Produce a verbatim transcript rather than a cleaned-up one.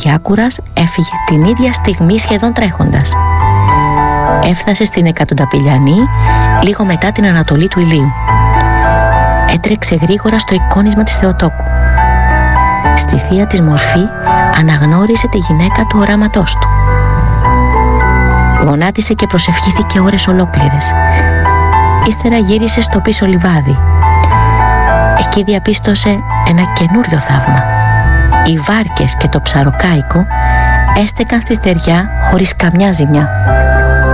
Διάκουρας έφυγε την ίδια στιγμή, σχεδόν τρέχοντας. Έφτασε στην Εκατονταπηλιανή λίγο μετά την ανατολή του ηλίου. Έτρεξε γρήγορα στο εικόνισμα της Θεοτόκου. Στη θεία της μορφή αναγνώρισε τη γυναίκα του οράματός του. Γονάτισε και προσευχήθηκε ώρες ολόκληρες. Ύστερα γύρισε στο πίσω λιβάδι. Εκεί διαπίστωσε ένα καινούριο θαύμα. Οι βάρκες και το ψαροκάικο έστεκαν στη στεριά χωρίς καμιά ζημιά.